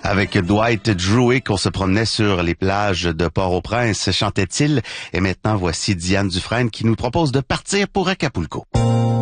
Avec Dwight Druick, on se promenait sur les plages de Port-au-Prince, chantait-il. Et maintenant, voici Diane Dufresne qui nous propose de partir pour Acapulco.